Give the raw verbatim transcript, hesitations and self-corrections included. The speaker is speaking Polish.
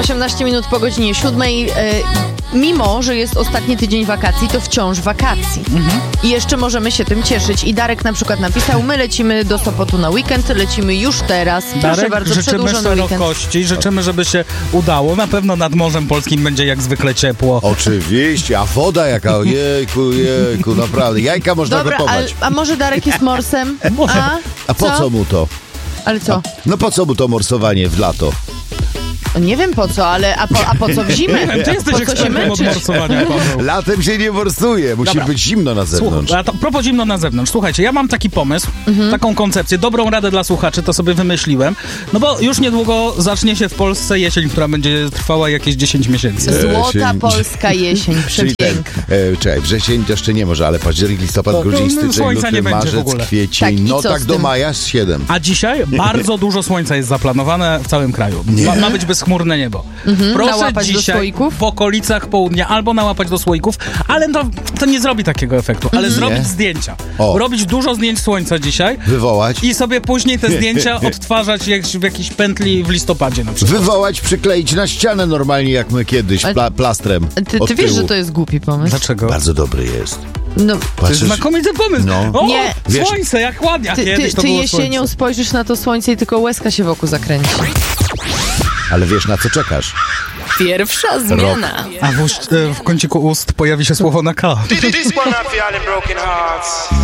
osiemnaście minut po godzinie siódmej. E, mimo, że jest ostatni tydzień wakacji, to wciąż wakacji. Mhm. I jeszcze możemy się tym cieszyć. I Darek na przykład napisał, my lecimy do Sopotu na weekend, lecimy już teraz. Proszę Darek, bardzo, życzymy szerokości, życzymy, żeby się udało. Na pewno nad Morzem Polskim będzie jak zwykle ciepło. Oczywiście, a woda jaka, jejku, jejku, naprawdę. Jajka można Dobra, gotować. A, a może Darek jest morsem? A, a po co? co mu to? Ale co? A, no po co mu to morsowanie w lato? Nie wiem po co, ale a po, a po co w zimę? Ty jesteś ekspertem od morsowania, Paweł. Latem się nie morsuje, musi Dobra. być zimno na zewnątrz. Słuchaj, a to, propos zimno na zewnątrz, słuchajcie, ja mam taki pomysł, mhm. taką koncepcję, dobrą radę dla słuchaczy, to sobie wymyśliłem, no bo już niedługo zacznie się w Polsce jesień, która będzie trwała jakieś dziesięć miesięcy. Złota polska jesień, przepiękna. E, czekaj, wrzesień to jeszcze nie może, ale październik, listopad, to, grudzień, styczeń, luty, marzec, kwiecień, tak, no tak do maja z siedem. A dzisiaj bardzo dużo słońca jest zaplanowane w całym kraju. Ma, ma być bezchmurne niebo. Mhm, Proszę nałapać dzisiaj w okolicach południa albo nałapać do słoików, ale to, to nie zrobi takiego efektu, ale mhm. zrobić nie. zdjęcia. O. Robić dużo zdjęć słońca dzisiaj. Wywołać. I sobie później te zdjęcia odtwarzać jak w jakiejś pętli w listopadzie na przykład. Wywołać, przykleić na ścianę normalnie jak my kiedyś, pla- plastrem. Ty, ty wiesz, że to jest głupi pomysł. Dlaczego? Bardzo dobry jest. No, to jest znakomity pomysł. No. O, nie. Słońce, jak ładnie. Ty, ty, ty jesienią słońce. Spojrzysz na to słońce i tylko łezka się wokół zakręci. Ale wiesz, na co czekasz? Pierwsza zmiana. Rok. A w, ust, w kąciku ust pojawi się słowo na K.